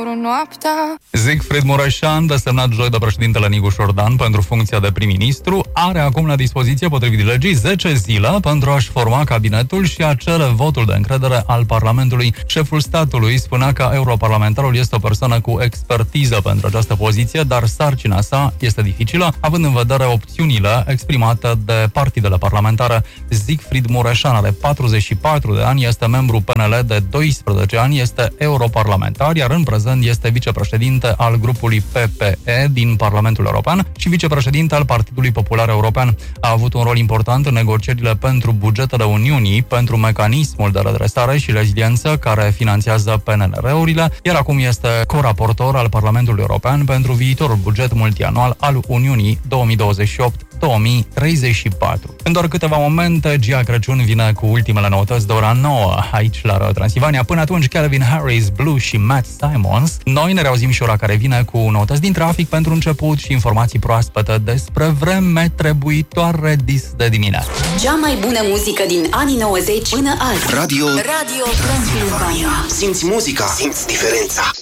noaptea. Siegfried Mureșan, desemnat joi de președintele Nicu Șordan pentru funcția de prim-ministru, are acum la dispoziție, potrivit legii, 10 zile pentru a-și forma cabinetul și a cere votul de încredere al Parlamentului. Șeful statului spunea că europarlamentarul este o persoană cu expertiză pentru această poziție, dar sarcina sa este dificilă, având în vedere opțiunile exprimate de partidele parlamentare. Siegfried Mureșan are 44 de ani, este membru PNL de 12 ani, este europarlamentar, iar în prezent este vicepreședinte al grupului PPE din Parlamentul European și vicepreședinte al Partidului Popular European. A avut un rol important în negocierile pentru bugetele Uniunii, pentru mecanismul de redresare și reziliență care finanțează PNR-urile, iar acum este coraportor al Parlamentului European pentru viitorul buget multianual al Uniunii 2028-2034. În doar câteva momente, Gia Crăciun vine cu ultimele noutăți de ora 9 aici la Radio Transilvania. Până atunci, Calvin Harris, Blue și Matt Simons. Noi ne reauzim și ora care vine cu noutăți din trafic pentru început și informații proaspete despre vreme trebuitoare de dimineață. Cea mai bună muzică din anii 90 până azi. Radio Transilvania. Simți muzica, simți diferența.